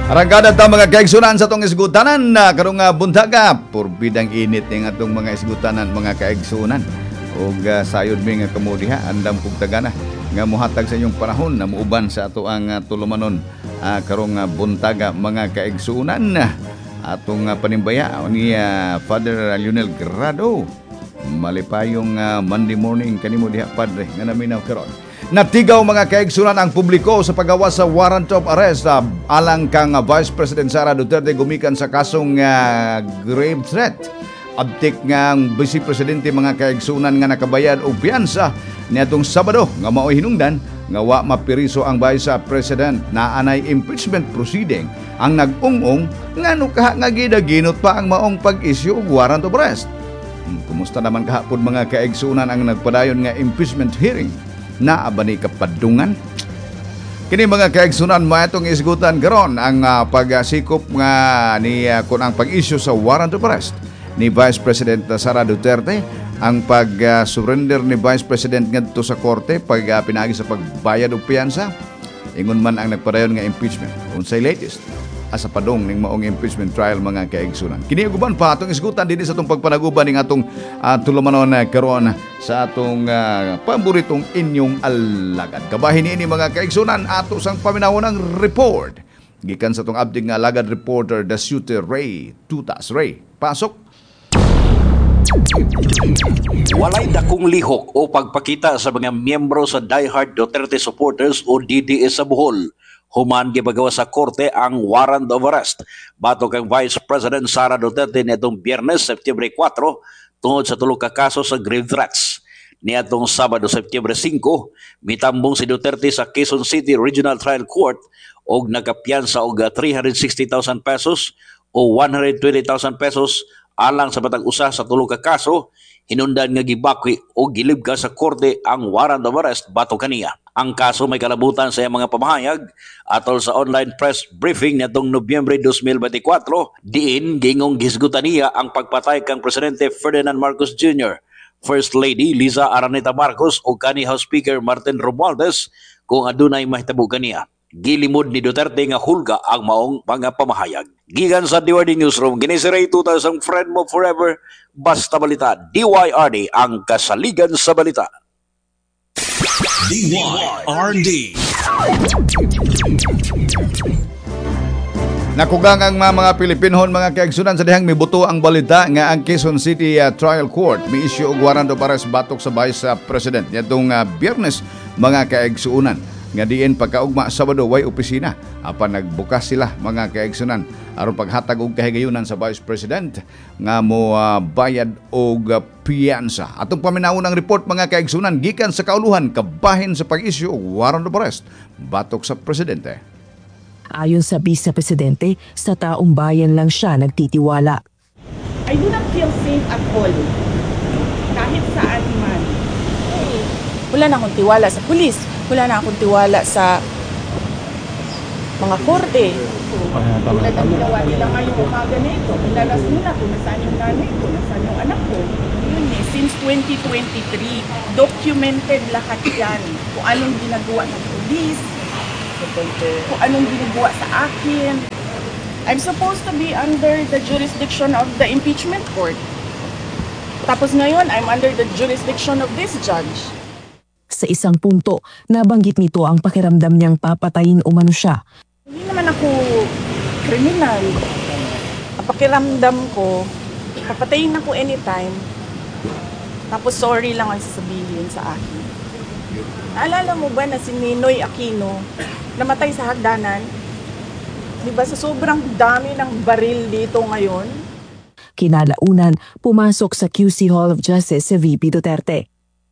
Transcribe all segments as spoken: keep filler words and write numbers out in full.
Arangkada ta mga kaigsunan sa tong isgutanan na karong uh, buntaga purbidang init ning atong mga isgutanan mga kaigsunan ug uh, sayod mi nga kamo diha andam kog tagana nga mohatag sa inyong panahon na muuban sa ato ang uh, tulumanon uh, karong uh, buntaga mga kaigsunan atong uh, panimbaya ni uh, Father Lionel Grado malipayong uh, Monday morning kanimo diha padre nga naminaw karon. Natigaw mga kaigsunan ang publiko sa paggawas sa warrant of arrest uh, alang kang uh, Vice President Sara Duterte gumikan sa kasong uh, grave threat. Abtik nga ang Vice Presidente mga kaigsunan nga nakabayad og piyansa niadtong Sabado nga mao'y hinungdan nga wa mapiriso ang Vice President na anay impeachment proceeding ang nag-ung-ung ngano kaha nga gidaginot pa ang maong pag-issue og warrant of arrest. Hmm, kumusta naman kahapon mga kaigsunan ang nagpadayon nga impeachment hearing? Na abani kapadungan kini mga kaigsunan matong isgutan karon ang uh, pagsikop nga ni uh, kun ang pag-issue sa warrant of arrest ni Vice President Sara Duterte ang pag-surrender uh, ni Vice President ngadto sa korte pag uh, pinaagi sa pagbayad og piyansa ingon man ang nagpadayon nga impeachment unsay latest asa padong ning maong impeachment trial mga kaigsunan. Kini uban pa atong isgutan dinhi sa atong pagpanaguban ning atong uh, tulumanon uh, karon sa atong uh, paboritong inyong alagad. Kabahin ini mga kaigsunan ato sang paminawon report gikan sa atong abdig nga alagad reporter Dasyute Ray Tutas. Ray, pasok. Walay dakong lihok o pagpakita sa mga miyembro sa diehard Duterte supporters o D D S sa Bohol. Human gibagawa sa korte ang warrant of arrest batok kang Vice President Sara Duterte nitong Biyernes, September four tungod sa tulo ka kaso sa grave threats. Niadtong Sabado, September five, mitambong si Duterte sa Quezon City Regional Trial Court og nagapiyansa og three hundred sixty thousand pesos o one hundred twenty thousand pesos alang sa batang usa sa tulo ka kaso. Hinundan nga gibakwi o gilibka sa korte ang warrant of arrest batok kaniya. Ang kaso may kalabutan sa mga pamahayag atol sa online press briefing nitong Nobyembre twenty twenty-four diin gingong gisgutan niya ang pagpatay kang Presidente Ferdinand Marcos Junior, First Lady Liza Araneta Marcos o kani House Speaker Martin Romualdez kung adunay mahitabo kaniya. Gilimod ni Duterte nga hulga ang maong mga pamahayag. Gikan sa D Y R D Newsroom, ginisiray tutas ang friend mo forever, basta balita, D Y R D ang kasaligan sa balita. D Y R D. Nakugang ang mga Pilipinhon mga kaigsunan sa dihang mibuto ang balita nga ang Quezon City uh, Trial Court mi issue og warrant of arrest batok sa Vice uh, President nitong uh, Biyernes mga kaigsunan nga diin pagkaugma Sabado way opisina apan nagbukas sila mga kaigsunan aron paghatag og kahigayunan sa Vice President nga mo uh, bayad og uh, piyansa. Atong paminawon ang report mga kaigsunan gikan sa kauluhan kabahin sa pag-issue og warrant of arrest batok sa presidente. Ayon sa Vice Presidente, sa taong bayan lang siya nagtitiwala. I do not feel safe at all. Kahit saan man. Wala na akong tiwala sa pulis. Wala na akong tiwala sa mga korte. Tulad ang ginawa nila ngayong umaga na ito. Pinalas nila kung nasaan yung nanay ko, nasaan yung anak ko. Yun eh, since twenty twenty-three, documented lahat yan. Kung anong ginagawa ng pulis, kung anong ginagawa sa akin. I'm supposed to be under the jurisdiction of the impeachment court. Tapos ngayon, I'm under the jurisdiction of this judge. Sa isang punto, nabanggit nito ang pakiramdam niyang papatayin umano siya. Hindi naman ako kriminal. Ang pakiramdam ko, papatayin ako anytime. Tapos sorry lang ang sasabihin sa akin. Naalala mo ba na si Ninoy Aquino namatay sa hagdanan? Di ba sa sobrang dami ng baril dito ngayon? Kinalaunan, pumasok sa Q C Hall of Justice si V P Duterte.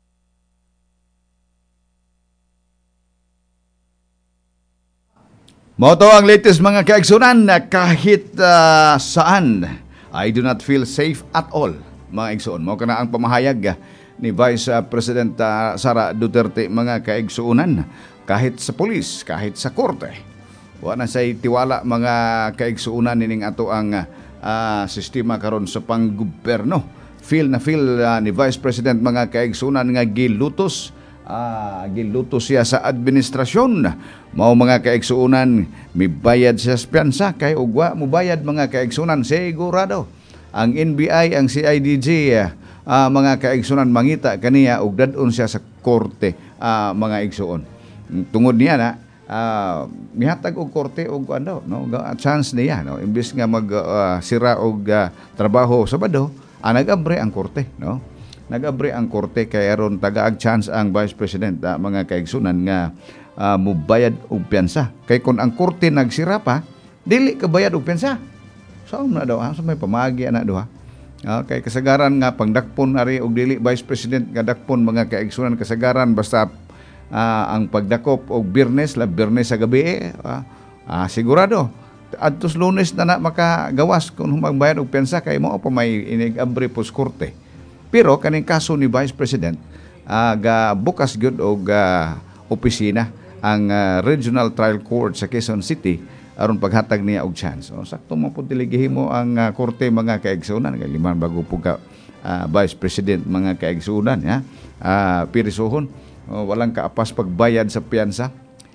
Moto ang latest mga kaigsunan na kahit uh, saan I do not feel safe at all mga igsuon. Mao kana ang pamahayag uh, ni Vice uh, President uh, Sara Duterte mga kaigsuonan kahit sa pulis, kahit sa korte. Wa na say tiwala mga kaigsuonan nining ato ang uh, sistema karon sa panggobyerno. Feel na feel uh, ni Vice President mga kaigsuonan nga gilutos ah, giluto siya sa administrasyon. Mao mga kaigsuunan, mibayad siya sa piyansa kay ugwa mo bayad mga kaigsuunan sigurado. Ang N B I, ang C I D G, ah, mga kaigsuunan mangita kaniya ug dadon siya sa korte, ah, mga igsuon. Tungod niya na uh, mihatag og korte og ano no ga- chance niya no imbes nga mag uh, sira og uh, trabaho Sabado, ah, nag-abre ang korte no nag-abre ang korte kay aron tagaag chance ang Vice President, uh, mga kaigsunan nga uh, mubayad og piyansa kay kun ang korte nagsira pa dili ka bayad og piyansa so na daw ha so may pamagi ana do ha. Uh, kay kasagaran nga pangdakpon ari og dili Vice President nga dakpon mga kaigsunan kasagaran basta Uh, ang pagdakop og Biyernes la Biyernes sa gabi eh, uh, uh, sigurado adtos Lunes na na makagawas kung magbayad og pensa kay mo pa may inigabri pos korte. Pero kaning kaso ni Vice President uh, ga bukas gyud og uh, opisina ang uh, Regional Trial Court sa Quezon City aron paghatag niya og chance. So, sakto mo pud mo ang uh, korte mga kaigsunan kay liman bago po ka uh, Vice President mga kaigsunan ya uh, pirisuhon. Oh, walang kaapas pagbayad sa piyansa.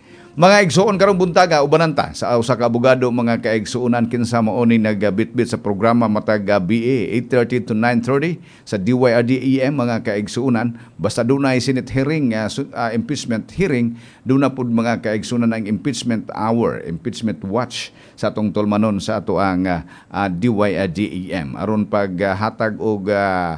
Mga igsuon karong buntaga ubananta sa usa ka abogado mga kaigsuonan kinsa mao ni nagbitbit sa programa matag gabi eight thirty to nine thirty sa D Y R D E M mga kaigsuonan basta dunay Senate hearing, uh, uh, impeachment hearing, duna pud mga kaigsuonan ang impeachment hour, impeachment watch sa atong tulmanon sa ato ang uh, uh, D Y R D E M aron paghatag uh, og uh,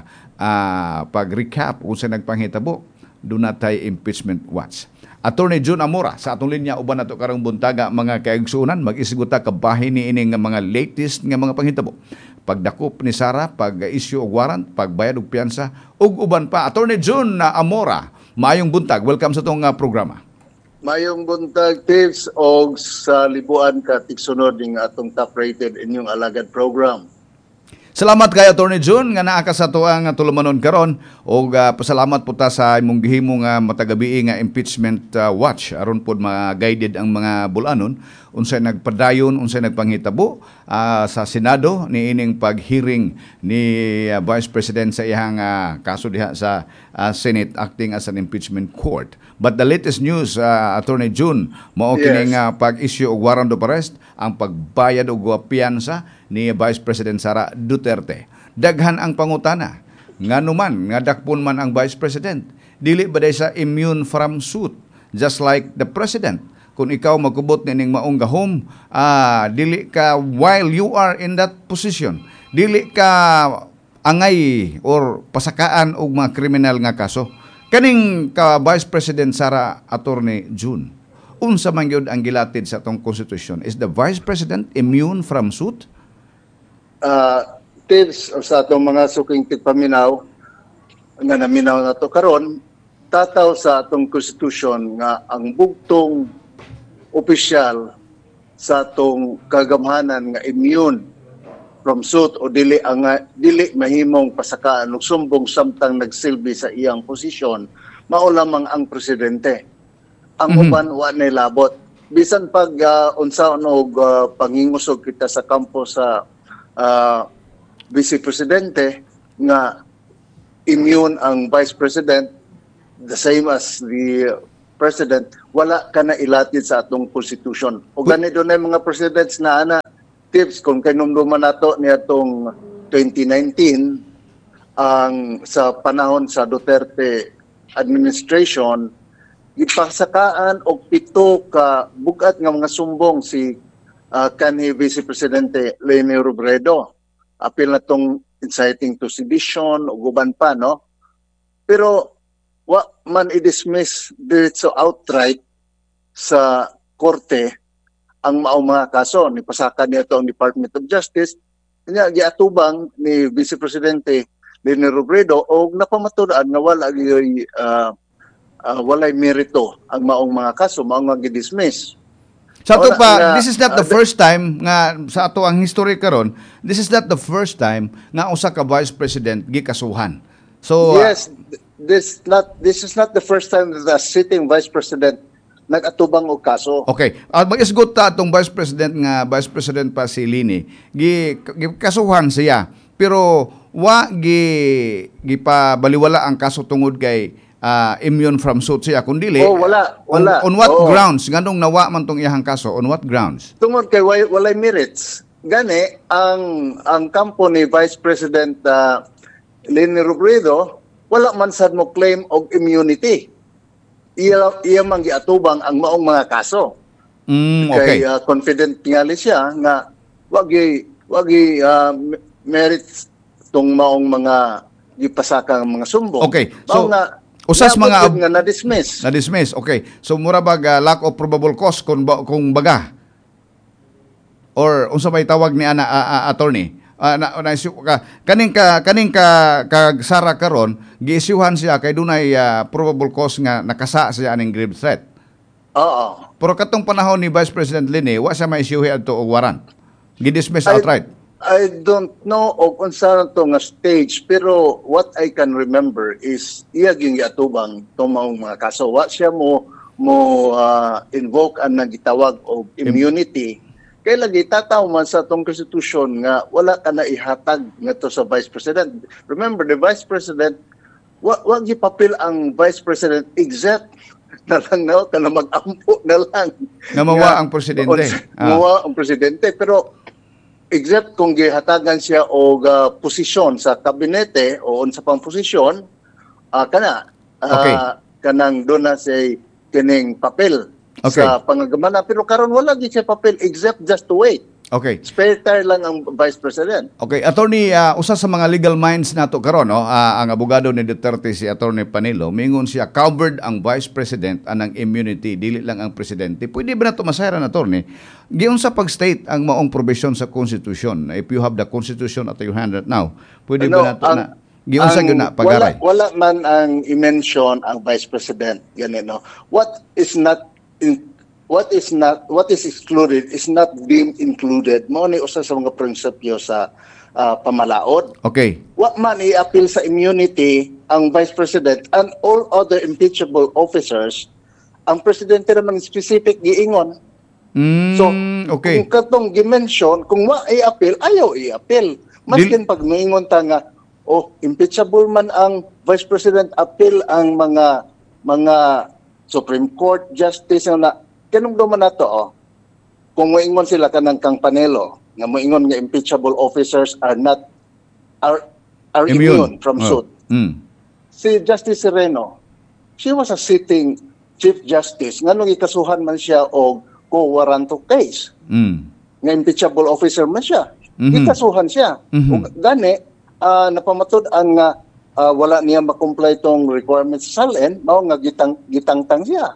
uh, pag-recap kung sa nagpanghitabo doon natay impeachment watch. Attorney June Amora sa atong linya uban nato karong buntaga mga kaigsuonan mag-isiguta kabahin ni ini nga mga latest nga mga panghitabo. Pagdakop ni Sara, pag-issue og warrant, pagbayad og piyansa ug uban pa. Attorney June Amora, maayong buntag. Welcome sa tong uh, programa. Mayong buntag tips og sa libuan ka tigsunod ning atong top-rated inyong alagad program. Salamat kay Attorney June nga naa ka sa tuang tulumanon karon ug uh, pasalamat po ta sa imong gihimo nga matagabi nga impeachment uh, watch aron pod ma-guided ang mga bulanon unsay nagpadayon unsay nagpanghitabo uh, sa Senado ni ining pag-hearing ni uh, Vice President sa iyang uh, kaso diha sa uh, Senate acting as an impeachment court. But the latest news, uh, Attorney June, mao Yes. kining uh, pag-issue og warrant of arrest, ang pagbayad og piyansa ni Vice President Sara Duterte. Daghan ang pangutana nganuman nga dakpon man ang Vice President, dili ba day sa immune from suit just like the President? Kung ikaw magkubot nining maong gahom, ah, dili ka while you are in that position, dili ka angay or pasakaan og mga kriminal nga kaso. Kaning ka Vice President Sara Attorney June, unsa man gyud ang gilatid sa atong konstitusyon? Is the Vice President immune from suit? Uh, tips sa atong mga suking tigpaminaw nga naminaw na to karon, tataw sa atong konstitusyon nga ang bugtong opisyal sa atong kagamhanan nga immune from suit o dili ang dili mahimong pasakaan ug sumbong samtang nagsilbi sa iyang posisyon mao lamang ang presidente. Ang Mhm. uban wa nay labot bisan pag uh, unsaon og uh, pangingusog kita sa kampo sa uh, Vice Presidente nga immune ang Vice President the same as the President, wala ka na ilatid sa atong konstitusyon. O ganito na yung mga presidents na ana tips kung kinumduman nato ni atong twenty nineteen ang sa panahon sa Duterte administration ipasakaan og pito ka bugat nga mga sumbong si uh, kanhi Vice Presidente Leni Robredo. Apil na tong inciting to sedition o guban pa, no? Pero wa man i-dismiss diretso outright sa korte ang maong mga kaso ni pasakan niya ang Department of Justice niya giatubang ni Vice Presidente Leni Robredo og napamatudan nga wala gyud uh, uh, walay merito ang maong mga kaso mao nga gi-dismiss. Sa ato Wala pa, nga, this is not the uh, first time nga sa ato ang history karon, this is not the first time nga usa ka Vice President gikasuhan. So uh, yes, this not this is not the first time that the sitting Vice President nag-atubang og kaso. okay, at mag-isgot ta atong Vice President nga Vice President pa si Lini, gi gikasuhan siya pero wa gi gipabaliwala ang kaso tungod kay ah, immune from suit siya kundi Oh, wala, wala. On, on what Oo. grounds nganong nawa man tong iyang kaso? On what grounds? Tungod kay way, walay merits. Gani, ang ang kampo ni Vice President uh, Leni Robredo, wala man sad mo claim og immunity. Iya, iya man giatubang ang maong mga kaso. Mm, okay. Kay uh, confident tingali siya nga wagi wagi uh, merits tong maong mga gipasakang mga sumbong. Okay, Mao so, nga, usas naabot mga- yun nga na-dismiss. Na-dismiss. Okay. So mura bag ah, lack of probable cause kung, ba- kung baga? Or unsa may tawag ni ana ah, ah, attorney? Ah, na, na, ka, kaning ka kaning ka kagsara karon giisyuhan siya kay dunay ah, probable cause nga nakasa siya aning grave threat. Oo. Pero katong panahon ni Vice President Lini, wa siya ma-issuehi adto og warrant. Gidismiss I- outright. I don't know og unsa to nga stage, pero what I can remember is iya gyud giatubang tong maong mga kaso. Wa siya mo mo ah, invoke ang nagitawag og immunity. Kay lagi tataw man sa tong constitution nga wala ka na ihatag ngadto sa Vice President. Remember, the Vice President, wa wa gipapil ang Vice President except na lang na ka na mag-ampo na lang. Nga mawa ang presidente. Nga, Ah. mawa ang presidente. Pero except kung gihatagan siya og uh, posisyon sa kabinete o unsa pang posisyon, ah, kana ah, Okay. kanang doon na say kining papel Okay. sa pangagamana, pero karon wala gid siya papel except just to wait. Okay. Spare tire lang ang Vice President. Okay, attorney, ah, usa sa mga legal minds nato karon, no, ah, ang abogado ni Duterte si Attorney Panilo, mingon siya covered ang Vice President anang immunity, dili lang ang presidente. Pwede ba nato masayran, attorney? Giun sa pag-state ang maong provision sa Constitution. If you have the Constitution at your hand right now, pwede ba Ano, nato ang- na giun sa ang- gyud na pagaray? Wala, wala man ang i-mention ang Vice President. Ganun, no? What is not in, what is not what is excluded is not being included. Mao ni usa sa mga prinsipyo sa ah, pamalaod. Okay. Wa man i-appeal sa immunity ang Vice President and all other impeachable officers, ang presidente naman specific giingon. Mm, So, okay. kung katong gi-mention, kung wa i-appeal, ayaw i-appeal. Maskin pag nuingon ta nga, oh, impeachable man ang Vice President, appeal ang mga mga Supreme Court Justice na kanong do man nato, oh. Kung moingon sila kanang kang Panelo, nga moingon nga impeachable officers are not are are immune, from Oh. suit. Mm. Si Justice Sereno, she was a sitting Chief Justice. Nga nung ikasuhan man siya og co-warranto case. Mm. Nga impeachable officer man siya. Mhm. Ikasuhan siya. Mhm. Ug gani, ah, napamatod ang nga ah, wala niya makomply tong requirements sa S A L N, mao nga gitang gitangtang siya.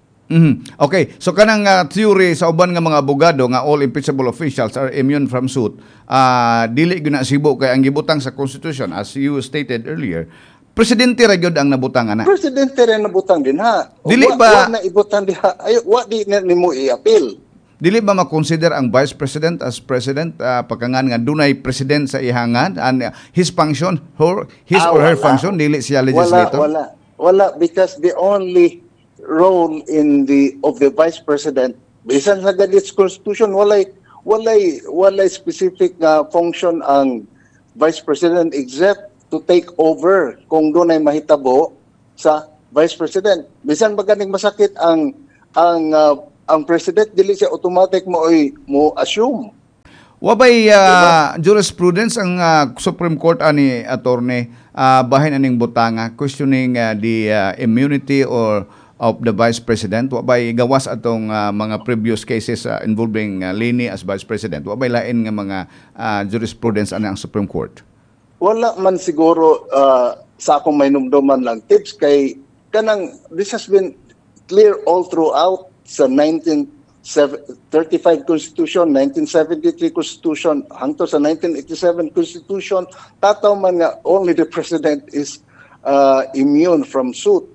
Mhm. Okay, so kanang uh, theory sa uban nga mga abogado nga all impeachable officials are immune from suit, uh, dili gyud na sibo kay ang gibutang sa Constitution as you stated earlier, presidente ra gyud ang nabutang ana. Presidente rin nabutang din ha. O Dili wa- ba- wa na ibutang diha. Ay wa di na nimo i-appeal. Dili ba ma-consider ang Vice President as President uh, pagkangan nga dunay president sa ihangan and uh, his function, her, his Ah, or her wala. function, dili siya legislator? Wala, wala. Wala because the only role in the of the Vice President, bisan sa gadget's Constitution, walay walay walay specific nga function ang Vice President except to take over kung doon ay mahitabo sa Vice President. Bisan ba ganing masakit ang ang uh, ang President, dili siya automatic mo ay mo assume. Wabay uh, jurisprudence ang uh, Supreme Court ani attorney uh, bahin aning butanga questioning uh, the uh, immunity or of the Vice President. Wabay gawas atong uh, mga previous cases uh, involving uh, Leni as Vice President. Wabay lain nga mga uh, jurisprudence ani ang Supreme Court. Wala man siguro uh, sa akong may numduman lang tips kay kanang this has been clear all throughout sa nineteen thirty-five Constitution, nineteen seventy-three Constitution, hangtod sa nineteen eighty-seven Constitution, tataw man nga only the President is uh, immune from suit.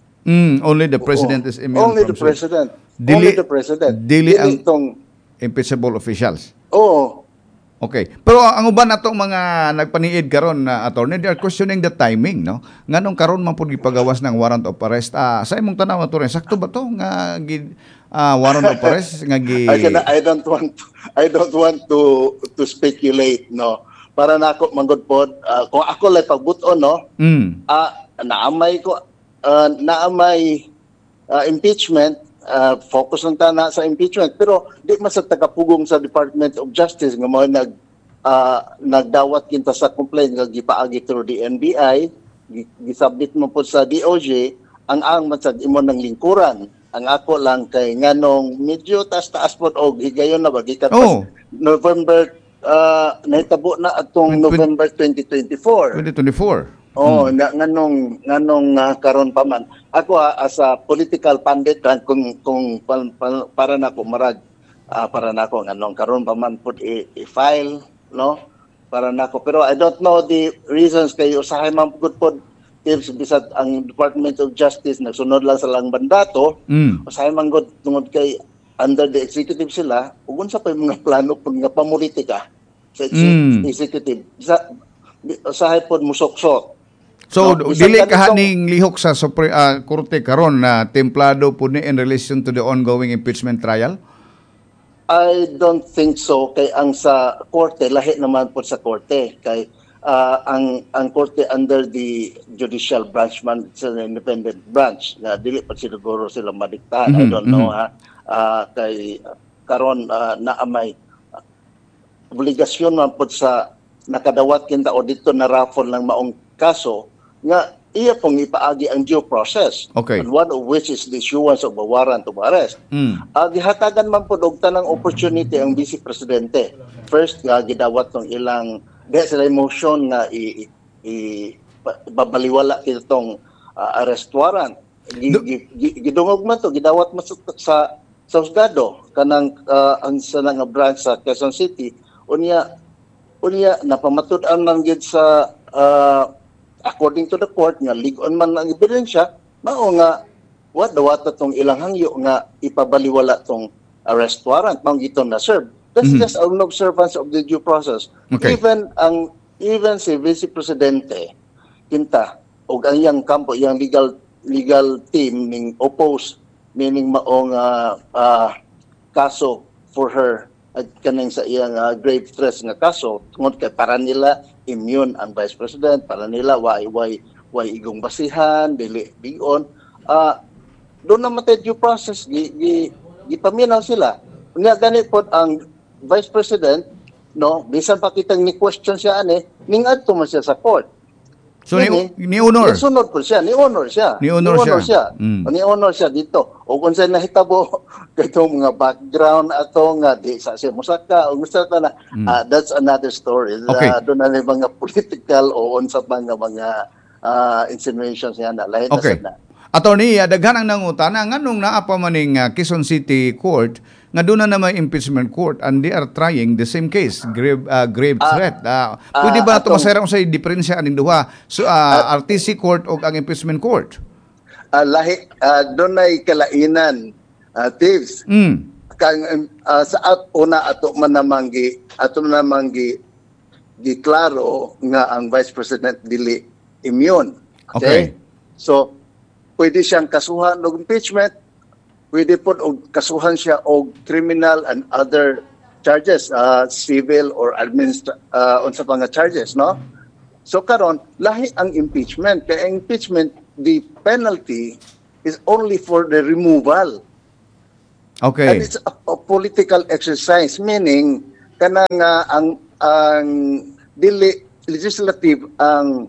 Mm, only the President Oo. is immune Only from the suit. President. Dili- only the President. dili ang- tong, Impeachable officials. oo. Okay. Pero ang uban natong mga nagpaniid karon na attorney, they are questioning the timing, no? Nganong karon man pud gipagawas ng warrant of arrest. Ah, sa imong tanaw attorney, sakto ba to nga gi ah, warrant of arrest nga gi I, can, I don't want to, I don't want to to speculate, no. Para nako manggod pod, ah, kung ako lay pagbuton, no. Mm. Ah, naamay ko uh, naamay uh, impeachment, uh, focus lang ta na sa impeachment, pero di man sa tagapugong sa Department of Justice nga mo nag uh, nagdawat kinta sa complaint nga gipaagi through the N B I, gisubmit mo po sa D O J, ang ang matsag imo ng lingkuran. Ang ako lang kay nganong medyo taas-taas po og higayon na ba gikat Oh. November uh, nahitabo na atong November twenty twenty-four. twenty twenty-four. Oh, na, nganong nganong uh, karon pa man. Ako uh, as a political pundit uh, kung kung pa, pa, para na ko marag uh, para na ko nganong karon pa man put i-file, no? Para na ko, pero I don't know the reasons kay usahay man pud pod tips bisag ang Department of Justice nagsunod lang sa lang bandato. Mm. Usahay man gud tungod kay under the executive sila ug unsa pa yung mga plano pud nga pamulitika sa ex- Mm. executive sa usahay pod musoksok. So, No, isang dili ganitong- kahaning lihok sa Supre- ah, Korte karon na templado po ni in relation to the ongoing impeachment trial? I don't think so kay ang sa korte lahi naman po sa korte kay ah, ang ang korte under the judicial branch man sa independent branch na dili pa siguro sila madiktahan. I Mhm, don't know mhm. ha. Ah, kay karon uh, naamay ah, obligasyon man po sa nakadawat kinta o dito na raffle ng maong kaso nga iya pong ipaagi ang due process. Okay. And one of which is the issuance of a warrant of arrest. Mm. Uh, gihatagan man po og tanang opportunity ang Vice Presidente. First, nga gidawat ng ilang diha sila motion nga i, i, i pa- babaliwala kitong uh, arrest warrant. Gi- Do- gi- gi- Gidungog man to, gidawat man sa sa, sa husgado kanang uh, ang sa nga branch sa Quezon City. Unya unya napamatud-an man gid sa uh, according to the court nga lig-on man ang ebidensya, mao nga what dawat tong ilang hangyo nga ipabaliwala tong arrest warrant mao giton na serve. That's Mhm. just an observance of the due process. Okay. Even ang even si Vice Presidente kinta og ang iyang kampo iyang legal legal team ning oppose meaning maong uh, uh, kaso for her at kaning sa iyang uh, grave threats nga kaso tungod kay para nila immune ang Vice President, para nila why why why igong basihan dili bigon ah doon na matay due process gi, gi, gipaminaw sila nga gani pod ang Vice President no bisan pa kitang ni question siya ani ning adto man siya sa court. So, ni, Kini, ni Honor? Sunod po siya, ni honor siya. Ni honor siya. Mm. Ni honor siya dito. O kung saan nahitabo, itong mga background ato nga, di sa siya musaka, o gusto ka na, Mm. ah, that's another story. Okay. Uh, doon na lang mga political o unsa pa nga mga ah, insinuations niya na. Lahat Okay. na sa na. Attorney, ah, daghan ang nangutana nganong naa pa maning ah, Quezon City Court nga doon na naman impeachment court and they are trying the same case, grave ah, grave Ah, threat. Ah, pwede ba ah, ito atong- masayang sa diferensya aning duha? So, ah, R T C court o ang impeachment court? Ah, lahi, ah, doon ay kalainan, uh, Tives. Mm. Kang ah, sa at una ato man namanggi ato namanggi giklaro nga ang Vice President dili immune. Okay. So pwede siyang kasuhan og impeachment, pwede po og kasuhan siya og criminal and other charges, uh, civil or administrative uh, unsa pa nga charges, no? So karon lahi ang impeachment. Kaya ang impeachment, the penalty is only for the removal. And Okay. it's a, a political exercise, meaning kanang uh, ang ang dili legislative ang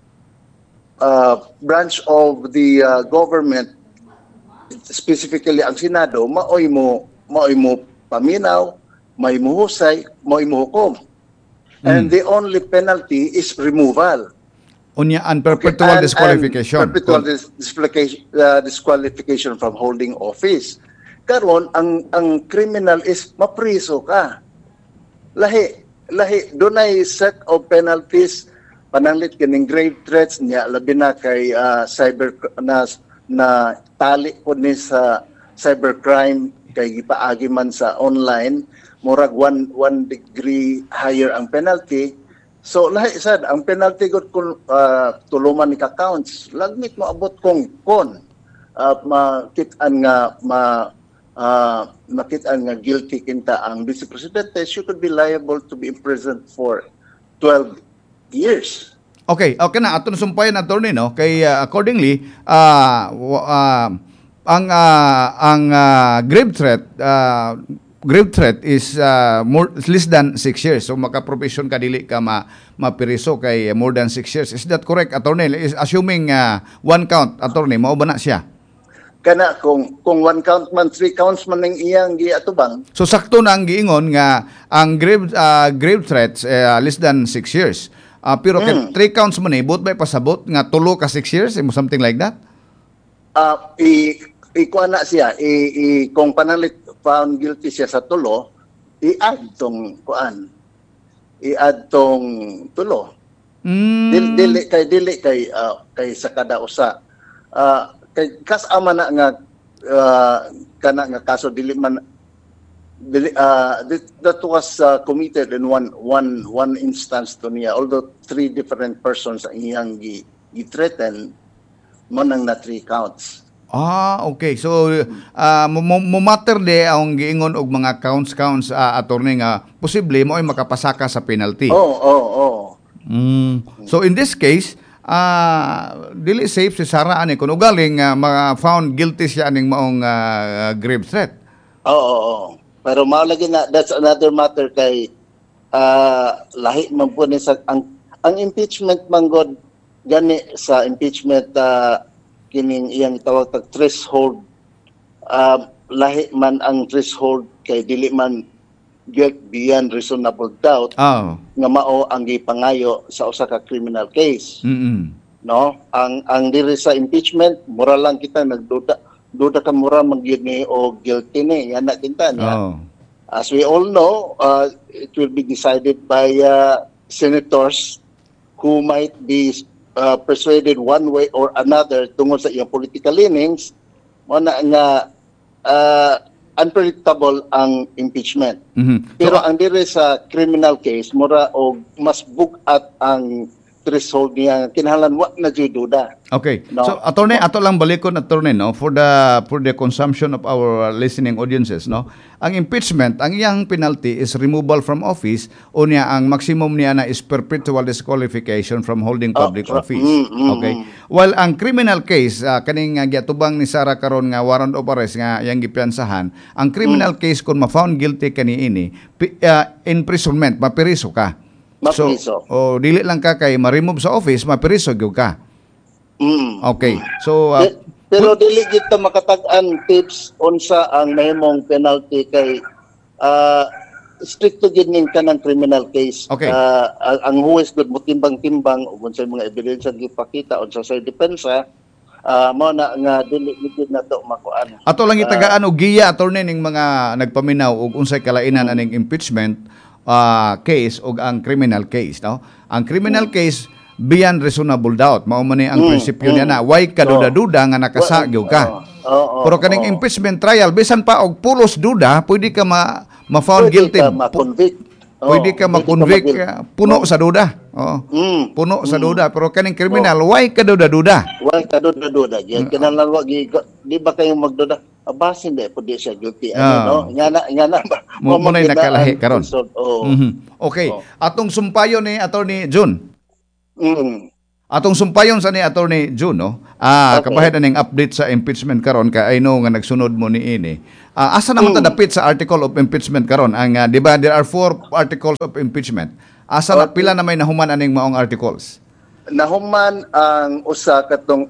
uh, branch of the uh, government, specifically ang Senado, maoy mo maoy mo paminaw, may muhusay, maoy mo hukom. And the only penalty is removal. Unya and perpetual And- disqualification. and perpetual dis- disqualification, uh, disqualification from holding office. Karon ang ang criminal is mapriso ka. Lahi lahi dunay set of penalties pananglit kining grave threats niya labi na kay uh, cyber na na tali po ni sa cybercrime kay gipaagi man sa online murag one one degree higher ang penalty. So lahi sad ang penalty gud kun uh, tuluman ni ka counts lagmit mo abot kong kon uh, makit-an nga ma uh, makit-an nga guilty kinta ang Vice Presidente, she could be liable to be imprisoned for twelve years. Okay, okay na aton sumpayan attorney no kay uh, accordingly uh, uh, ang uh, ang uh, grave threat uh, grave threat is uh, more less than six years. So maka-provision ka dili ka ma mapiriso kay more than six years. Is that correct, attorney? Is assuming uh, one count, attorney, mao ba na siya? Kana kung kung one count man, three counts man ning iyang giatubang. So sakto na ang giingon nga ang grave uh, grave threats uh, less than six years. Uh, pero mm. three counts man eh, both by pasabot nga tulo ka six years, something like that? Uh, i ikuha na siya, i, i kung panalit found guilty siya sa tulo, i-add tong kuan. I-add tong tulo. Mm. Dili, dili kay dili kay uh, kay sa kada usa. Uh, kay kasama na nga uh, kana nga kaso dili man dili, uh, that was uh, committed in one one one instance to niya, although three different persons ang iyang gi, gi-threaten mo nang na three counts. Ah, okay. So, uh, mo matter de ang giingon og mga counts-counts uh, attorney nga posible mo ay makapasaka sa penalty. Oo, oo, oo. Mm. So, in this case, uh, dili safe si Sara ani kung ugaling uh, mga found guilty siya aning maong uh, grave threat. Oo, oo, oo. Pero maulagi na, that's another matter kay uh, lahi man po ni sa, ang, ang impeachment manggod gani sa impeachment uh, kining iyang tawag tag threshold, uh, lahi man ang threshold kay dili man guilt beyond reasonable doubt Oh. nga mao ang gipangayo sa usa ka criminal case. Mm-mm. No, ang ang diri sa impeachment mura lang kita nagduda duda ka mura magyud ni o guilty ni yan na kinta niya. Oh. As we all know, uh, it will be decided by uh, senators who might be Uh, persuaded one way or another tungod sa iyang political leanings, mo na nga uh, unpredictable ang impeachment. Mm-hmm. Pero So, ang diri sa criminal case, mura og mas bugat ang threshold niya kinahanglan wa na jud duda. okay. No. So, attorney, ato lang balikon attorney no for the for the consumption of our listening audiences no. Ang impeachment, ang iyang penalty is removal from office o niya ang maximum niya na is perpetual disqualification from holding public Oh, office. mm, mm, Okay. mm. While ang criminal case uh, kaning uh, giatubang ni Sara karon nga warrant of arrest nga iyang gipiansahan, ang criminal case kung ma-found guilty kaniini, pi- uh, imprisonment, mapiriso ka. Mapiriso. So, oh, dili lang ka kay ma-remove sa office, mapiriso gyud ka. Mm. Okay. So, uh, Pe- pero dili gid ta makatag-an tips unsa ang mahimong penalty kay uh, stricto gid ning kanang criminal case. Okay. Uh, ang, ang huwes gud mo timbang-timbang ug unsay mga ebidensya gipakita unsa sa depensa, uh, mo na nga dili gid na to makuan. ato lang itagaan og giya attorney ning mga nagpaminaw og unsay kalainan aning impeachment uh, case ug ang criminal case, no? Ang criminal case beyond reasonable doubt mao man ni ang Mm, prinsipyo mm. niya na why kaduda-duda nga nakasagyo ka. Oo. Pero kaning impeachment trial bisan pa og pulos duda, pwede ka ma ma-found guilty. Ka ma-convict. Oo, Pwede ka pwede ma-convict mag- uh, puno sa duda. Oo. Mm. Puno sa duda, pero kaning criminal why kaduda-duda? Wala ka doon na duda. Yan, kinahanglan wag gi- di ba kayong magduda? Abasin de pud siya guilty. Ano, Ah. no? Nga na, nga na. ba- Mo mo nay magkita nakalahi ang karon. result. Oo. Mhm. Okay. Oh. Atong sumpayon ni Attorney June. Mm. Atong sumpayon sa ni Attorney June, no? Ah, Okay. kabahin na ning update sa impeachment karon ka I know nga nagsunod mo ni ini. Ah, asa naman ta Mm. dapit sa article of impeachment karon? Ang ah, di ba there are four articles of impeachment. Asa na Okay. pila na may nahuman aning maong articles? Nahuman ang usa katong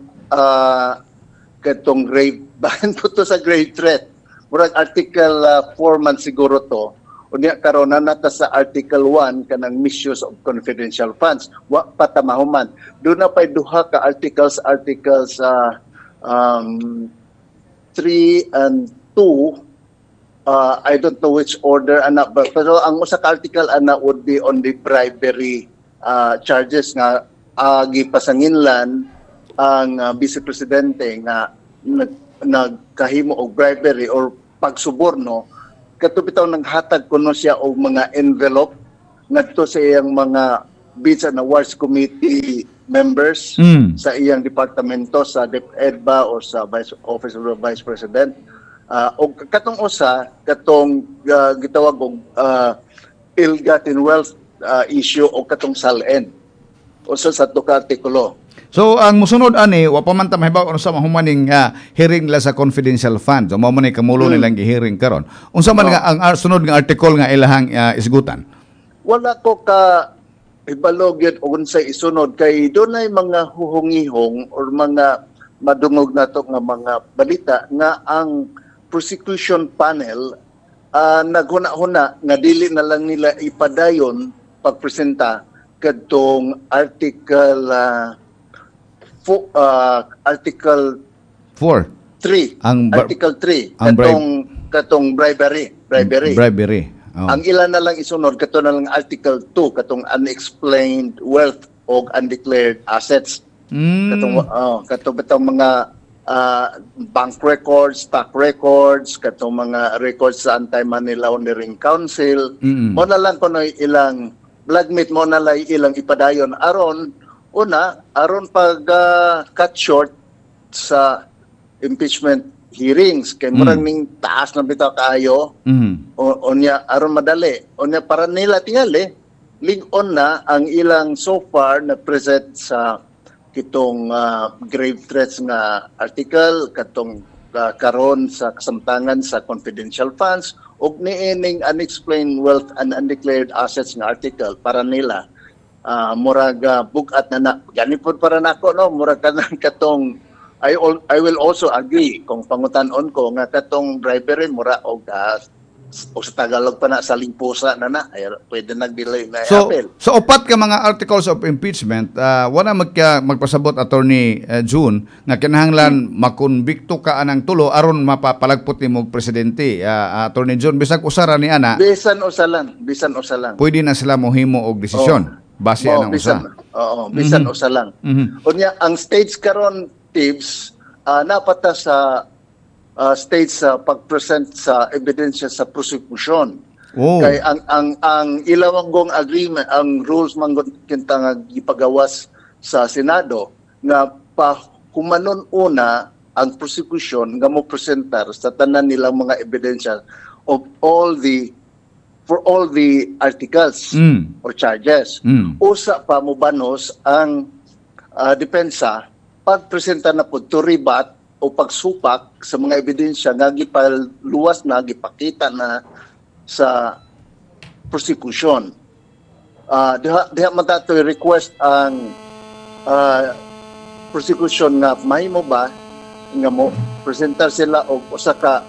ah, katong grave bahan po to sa grave threat. Murag article uh, four man siguro to. Unya karon na nata sa article one kanang misuse of confidential funds. Wa pa ta mahuman. Doon na pay duha ka articles articles uh, um, three and two. Uh, I don't know which order ana but pero ang usa ka article ana would be on the bribery uh, charges nga uh, gipasanginlan ang uh, Vice Presidente nga nag, nagkahimo og bribery or pagsuborno katupitaw naghatag kuno siya og mga envelope ngadto sa iyang mga bids and awards committee members Mm. sa iyang departamento sa DepEdBa o sa Vice Office of the Vice President. Uh, o katong usa katong uh, gitawag og uh, ill-gotten wealth uh, issue o katong S A L N. usa sa to ka artikulo. So ang musunod ani wa pa man ta mahibaw ano sa mahumaning uh, hearing la sa confidential fund. So mao man ni kamulo Hmm. nilang gi-hearing karon. Unsa man Oh. nga ang uh, sunod nga article nga ilahang uh, isgutan? Wala ko ka ibalog yun o unsay isunod kay dunay mga huhungihong or mga madungog nato nga mga balita nga ang prosecution panel uh, naghuna-huna nga dili na lang nila ipadayon pagpresenta kadtong article uh, fo, uh, article Four. three Ang bar- article three ang bribe- katong katong bribery bribery Bribery. Oh. ang ilan na lang isunod kato na lang Article two katong unexplained wealth o undeclared assets Mm. katong oh, katong katong mga ah, bank records, stock records, katong mga records sa Anti-Money Laundering Council. Mm. Mo na lang kuno ilang bloodmeat mo na lang ilang ipadayon aron una aron pag ah, cut short sa impeachment hearings kay murag Mm. ning taas na bitaw kaayo Mm. o onya aron madali onya para nila tingali lig-on na ang ilang so far na present sa kitong ah, grave threats nga article katong ah, karon sa kasamtangan sa confidential funds ug niining unexplained wealth and undeclared assets nga article para nila ah, murag ah, bugat na na gani pod para nako no murag kanang katong I al- I will also agree kung pangutan-on ko nga katong bribery mura og uh, o sa Tagalog pa na sa limpusa na na ay pwede nagdelay na So, apel. so upat ka mga articles of impeachment, uh, wala magka, magpasabot attorney uh, June nga kinahanglan makonbikto ka anang tulo aron mapapalagpot nimo presidente. Uh, attorney June bisag usara ni ana, Bisan usalan, bisan usalan. pwede na sila mohimo og desisyon base Oo, anang bisan, usa. oo, bisan Mhm. usalan. Mhm. Unya ang stage karon tips uh, napata sa uh, stage sa pag-present sa ebidensya sa prosecution. Oh. Kay ang ang ang ilawanggong agreement, ang rules manggon kinta nga gipagawas sa Senado nga pa humanon una ang prosecution nga mo presentar sa tanan nilang mga ebidensya of all the for all the articles Mm. or charges. Mm. Usa pa mo banos ang ah, depensa pagpresenta na po to rebut o pagsupak sa mga ebidensya nga gipaluwas na gipakita na sa prosecution. Ah, diha diha man tato request ang ah, prosecution nga mahimo ba nga mo presentar sila og usa ka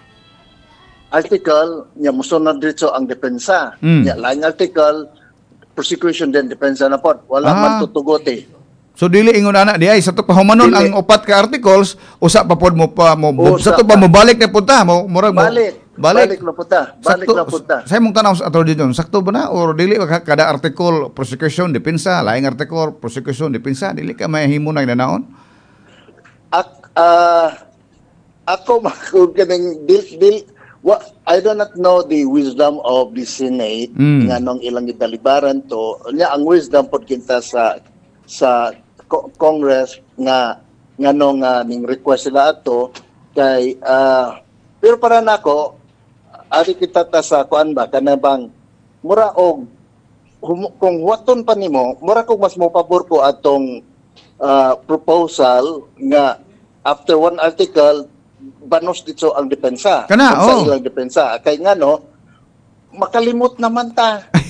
article nga mosunod dito ang depensa. Mm. Nya laing article prosecution din depensa na pod. Wala Ah. man tutugote. So dili ingon ana di ay sa to pahumanon Dili. ang upat ka articles usa pa pod mo pa mo Usa sa to pa pa. mo balik na punta mo murag mo Balik. Balik na punta. Balik na punta. Sa imong tanaw sa attorney John, sakto ba na or dili ba ka- kada article prosecution depensa, laing article prosecution depensa, dili ka mahimo na nanaon? Ak, ah, ako makul kaning dil dil wa I do not know the wisdom of the Senate Mm. nga nung ilang gidalibaran to. Nya ang wisdom pod kinta sa sa co- Congress nga ngano nga ning request sila ato kay ah, pero para nako ari kita ta sa kuan ba kana bang mura og hum- kung huwaton pa nimo mura kog mas mo pabor ko atong ah, proposal nga after one article banos dito ang depensa Kana, sa oh. ilang depensa kay ngano makalimot naman ta